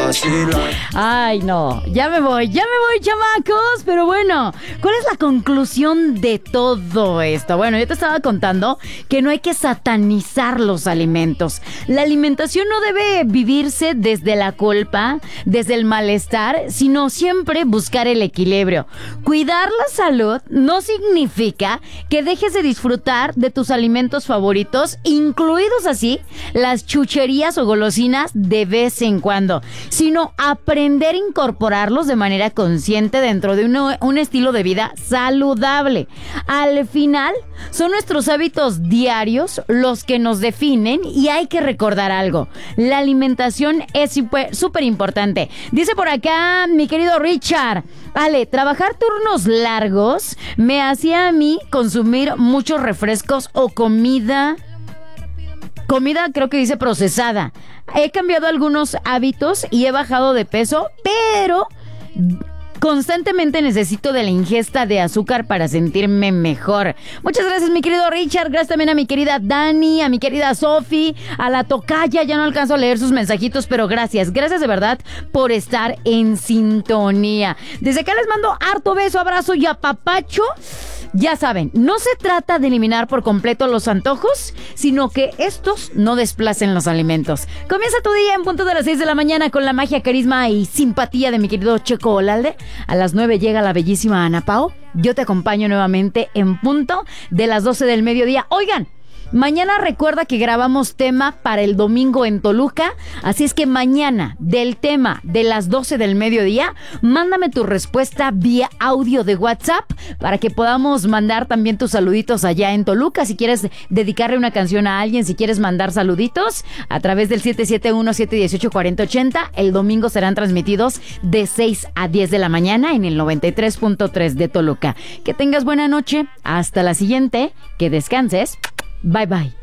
vacilar. Ay, no, ya me voy, chamacos. Pero bueno, ¿cuál es la conclusión de todo esto? Bueno, yo te estaba contando que no hay que satanizar los alimentos. La alimentación no debe vivirse desde la culpa, desde el malestar, sino siempre buscar el equilibrio. Cuidar la salud no significa que dejes de disfrutar de tus alimentos favoritos, incluidos así las chucherías o golosinas de vez en cuando, sino aprender a incorporarlos de manera consciente dentro de un estilo de vida saludable. Al final, son nuestros hábitos diarios los que nos definen y hay que recordar algo. La alimentación es súper importante. Dice por acá mi querido Richard: Ale, trabajar turnos largos me hacía a mí consumir muchos refrescos o comida creo que dice procesada. He cambiado algunos hábitos y he bajado de peso, pero constantemente necesito de la ingesta de azúcar para sentirme mejor. Muchas gracias, mi querido Richard. Gracias también a mi querida Dani, a mi querida Sofi, a la tocaya. Ya no alcanzo a leer sus mensajitos, pero gracias. Gracias de verdad por estar en sintonía. Desde acá les mando harto beso, abrazo y apapacho. Ya saben, no se trata de eliminar por completo los antojos, sino que estos no desplacen los alimentos. Comienza tu día en punto de las 6 de la mañana con la magia, carisma y simpatía de mi querido Checo Olalde. A las 9 llega la bellísima Ana Pao. Yo te acompaño nuevamente en punto de las 12 del mediodía. Oigan, mañana recuerda que grabamos tema para el domingo en Toluca, así es que mañana del tema de las 12 del mediodía, mándame tu respuesta vía audio de WhatsApp para que podamos mandar también tus saluditos allá en Toluca. Si quieres dedicarle una canción a alguien, si quieres mandar saluditos a través del 771-718-4080, el domingo serán transmitidos de 6 a 10 de la mañana en el 93.3 de Toluca. Que tengas buena noche, hasta la siguiente, que descanses. Bye bye.